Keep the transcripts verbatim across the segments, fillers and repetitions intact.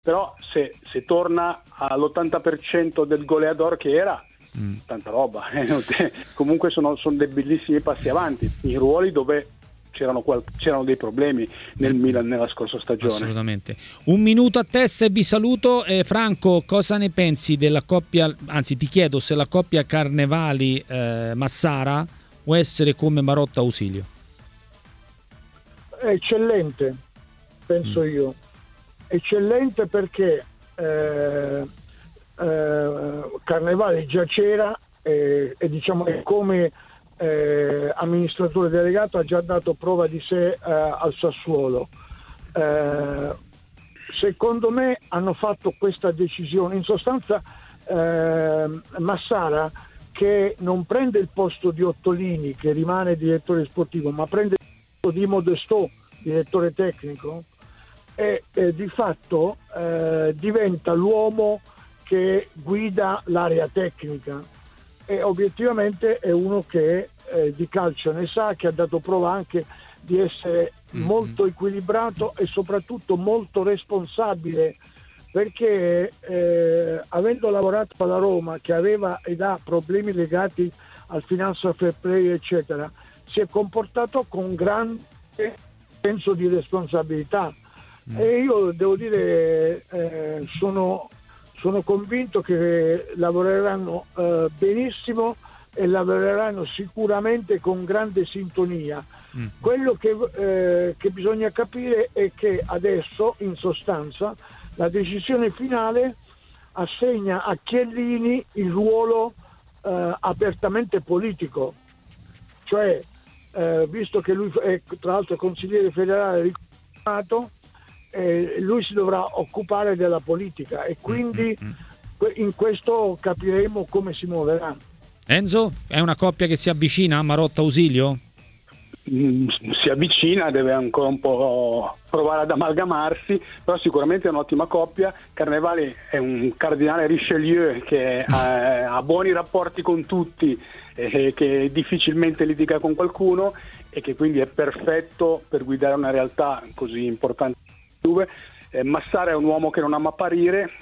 però se, se torna all'ottanta per cento del goleador che era, mm. tanta roba. Comunque sono, sono dei bellissimi passi avanti in ruoli dove c'erano, qual- c'erano dei problemi nel Milan nella scorsa stagione. Assolutamente. Un minuto a testa e vi saluto. eh, Franco, cosa ne pensi della coppia, anzi ti chiedo se la coppia Carnevali eh, Massara può essere come Marotta Ausilio? Eccellente, penso mm. io eccellente perché eh, eh, Carnevali già c'era eh, e diciamo che come eh, amministratore delegato ha già dato prova di sé eh, al Sassuolo. Eh, secondo me hanno fatto questa decisione in sostanza. eh, Massara, che non prende il posto di Ottolini che rimane direttore sportivo, ma prende il posto di Modestò, direttore tecnico, e eh, di fatto eh, diventa l'uomo che guida l'area tecnica, e obiettivamente è uno che eh, di calcio ne sa, che ha dato prova anche di essere mm-hmm. molto equilibrato e soprattutto molto responsabile, perché eh, avendo lavorato alla Roma, che aveva ed ha problemi legati al financial fair play eccetera, si è comportato con grande senso di responsabilità. Mm. E io devo dire eh, sono, sono convinto che lavoreranno eh, benissimo e lavoreranno sicuramente con grande sintonia. Mm. Quello che, eh, che bisogna capire è che adesso in sostanza la decisione finale assegna a Chiellini il ruolo eh, apertamente politico, cioè eh, visto che lui è tra l'altro consigliere federale riconosciuto, eh, lui si dovrà occupare della politica e quindi mm-hmm. in questo capiremo come si muoverà. Enzo, è una coppia che si avvicina a Marotta Ausilio? Mm, si avvicina, deve ancora un po' provare ad amalgamarsi, però sicuramente è un'ottima coppia. Carnevali è un cardinale Richelieu che ha, ha buoni rapporti con tutti e che difficilmente litiga con qualcuno, e che quindi è perfetto per guidare una realtà così importante. Eh, Massara è un uomo che non ama apparire,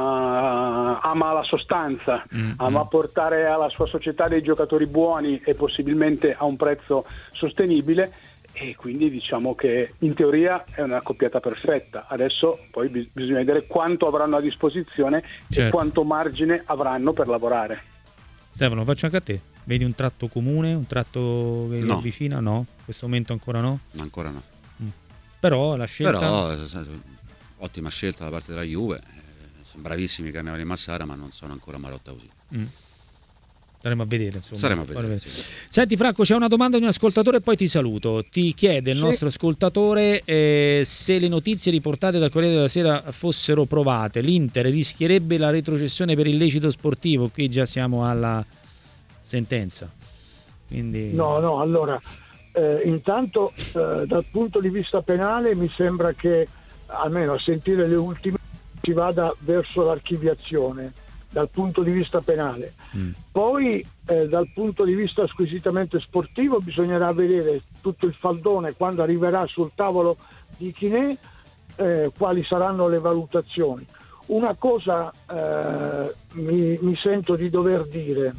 ma ama la sostanza, mm-hmm. ama portare alla sua società dei giocatori buoni e possibilmente a un prezzo sostenibile, e quindi diciamo che in teoria è una coppiata perfetta. Adesso poi bis- bisogna vedere quanto avranno a disposizione, certo. e quanto margine avranno per lavorare. Stefano, faccio anche a te. Vedi un tratto comune, un tratto che no. avvicina? No? In questo momento ancora no? Ancora no. Mm. Però la scelta... Però, ottima scelta da parte della Juve, eh, sono bravissimi i Carnevali Massara, ma non sono ancora Marotta Ausilio. Mm. Staremo a vedere, insomma. Saremo a vedere, sì. Senti Franco, c'è una domanda di un ascoltatore e poi ti saluto. Ti chiede il nostro sì. ascoltatore eh, se le notizie riportate dal Corriere della Sera fossero provate, l'Inter rischierebbe la retrocessione per illecito sportivo. Qui già siamo alla sentenza. Quindi... No, no, allora eh, intanto eh, dal punto di vista penale mi sembra che, almeno a sentire le ultime, si vada verso l'archiviazione dal punto di vista penale. Mm. Poi eh, dal punto di vista squisitamente sportivo bisognerà vedere tutto il faldone quando arriverà sul tavolo di Chinè, eh, quali saranno le valutazioni. Una cosa eh, mi, mi sento di dover dire,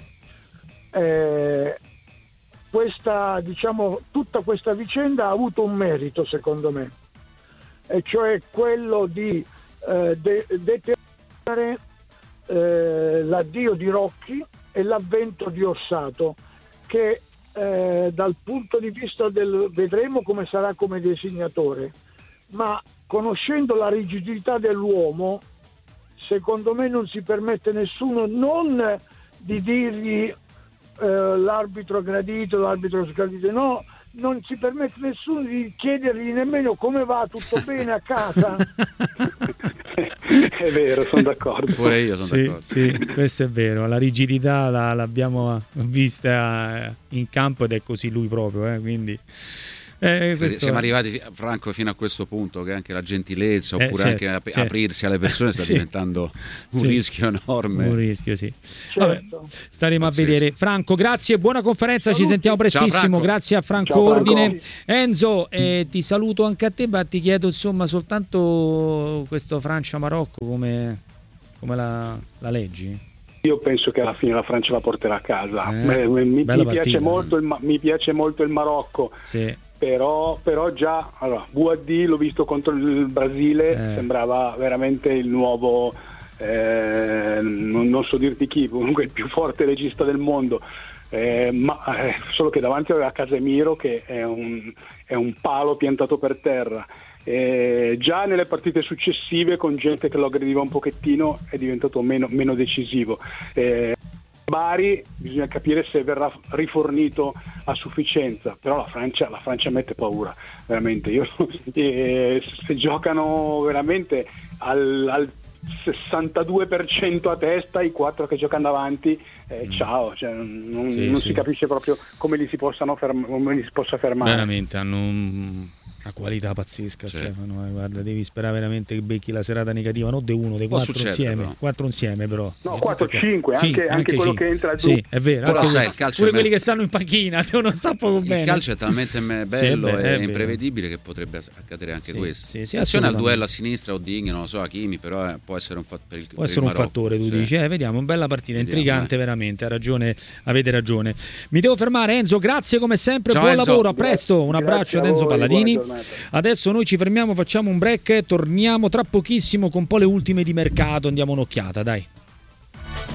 eh, questa, diciamo, tutta questa vicenda ha avuto un merito secondo me, e cioè quello di eh, de- determinare eh, l'addio di Rocchi e l'avvento di Orsato, che eh, dal punto di vista del vedremo come sarà come designatore, ma conoscendo la rigidità dell'uomo, secondo me non si permette nessuno non di dirgli eh, l'arbitro gradito, l'arbitro sgradito, no, non si permette nessuno di chiedergli nemmeno come va, tutto bene a casa. È vero, sono d'accordo. Pure io sono sì, d'accordo. Sì, questo è vero. La rigidità la, l'abbiamo vista in campo ed è così lui proprio, eh, quindi Eh, questo... Siamo arrivati, Franco, fino a questo punto che anche la gentilezza oppure eh, certo, anche ap- certo. aprirsi alle persone sta sì. diventando un sì. rischio enorme. Un rischio, sì. Certo. Vabbè, staremo Pazzesco. a vedere. Franco, grazie, buona conferenza, Saluti. ci sentiamo prestissimo. Ciao, Franco. Grazie a Franco Ciao, Franco. Ordine. Enzo, eh, ti saluto anche a te, ma ti chiedo insomma soltanto questo Francia-Marocco come, come la, la leggi? Io penso che alla fine la Francia la porterà a casa. Eh, Mi, mi- mi bella piace partita. molto il, Ma- mi piace molto il Marocco, Sì. però, però già allora, V A D l'ho visto contro il Brasile, Eh. sembrava veramente il nuovo, eh, non, non so dirti chi, comunque il più forte regista del mondo. Eh, ma eh, solo che davanti aveva Casemiro che è un, è un palo piantato per terra. Eh, già nelle partite successive con gente che lo aggrediva un pochettino è diventato meno, meno decisivo. Eh, Bari bisogna capire se verrà rifornito a sufficienza, però la Francia, la Francia mette paura veramente. Io, eh, se giocano veramente al, al sessantadue per cento a testa, i quattro che giocano davanti, eh, ciao, cioè, non, Sì, non sì. si capisce proprio come li si possano ferm- come li si possa fermare. Veramente hanno un- una qualità pazzesca, Sì. Stefano. eh, Guarda, devi sperare veramente che becchi la serata negativa, non de uno, dei Può quattro succedere, insieme. però. Quattro insieme, però. No, Eh, quattro, perché- cinque, sì, anche, anche quello cinque. che entra giù. Sì, è vero. Però anche sai, quelli- il calcio pure è quelli me- che stanno in panchina devono sta poco bene. Il calcio è talmente me- bello Sì, è vero, è e vero. imprevedibile che potrebbe accadere anche Sì, questo. sì, sì, Attenzione al assolutamente. duello a sinistra o Digno, non lo so, Hakimi, però eh, può essere un fattore per il Può per essere il un Marocco, fattore, tu sì. dici, eh, vediamo, bella partita, Vediamo, intrigante eh. veramente, ha ragione, avete ragione. Mi devo fermare, Enzo, grazie come sempre, Ciao, buon Enzo. lavoro, a presto, un Grazie abbraccio a ad Enzo voi, Palladini. buona giornata. Adesso noi ci fermiamo, facciamo un break, torniamo tra pochissimo con poi le ultime di mercato, andiamo un'occhiata, dai.